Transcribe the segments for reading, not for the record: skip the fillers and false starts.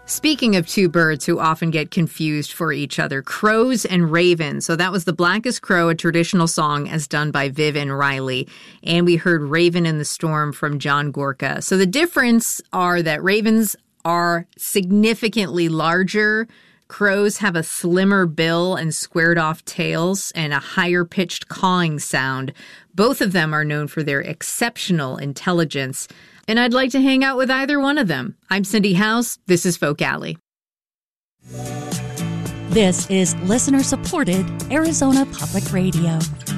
Speaking of two birds who often get confused for each other, crows and ravens. So that was The Blackest Crow, a traditional song as done by Viv and Riley. And we heard Raven in the Storm from John Gorka. So the difference are that ravens are significantly larger. Crows have a slimmer bill and squared off tails and a higher pitched cawing sound. Both of them are known for their exceptional intelligence. And I'd like to hang out with either one of them. I'm Cindy House. This is Folk Alley. This is listener-supported Arizona Public Radio.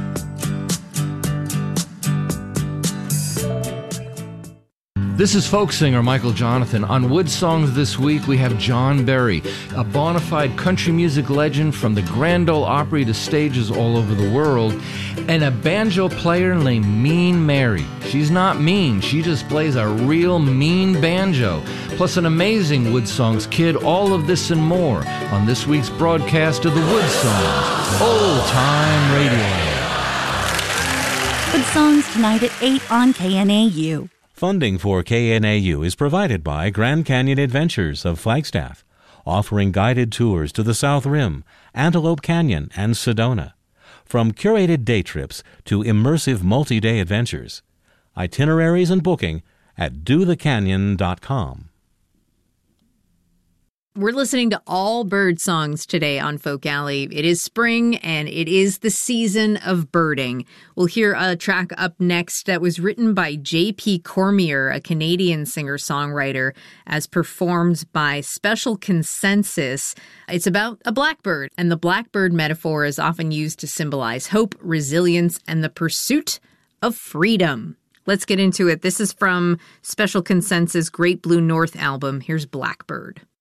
This is folk singer Michael Jonathan. On Wood Songs this week, we have John Berry, a bona fide country music legend from the Grand Ole Opry to stages all over the world, and a banjo player named Mean Mary. She's not mean, she just plays a real mean banjo. Plus an amazing Wood Songs kid, all of this and more on this week's broadcast of the Wood Songs Old Time Radio. Wood Songs tonight at 8 on KNAU. Funding for KNAU is provided by Grand Canyon Adventures of Flagstaff, offering guided tours to the South Rim, Antelope Canyon, and Sedona. From curated day trips to immersive multi-day adventures. Itineraries and booking at dothecanyon.com. We're listening to all bird songs today on Folk Alley. It is spring and it is the season of birding. We'll hear a track up next that was written by J.P. Cormier, a Canadian singer-songwriter, as performed by Special Consensus. It's about a blackbird, and the blackbird metaphor is often used to symbolize hope, resilience, and the pursuit of freedom. Let's get into it. This is from Special Consensus' Great Blue North album. Here's Blackbird.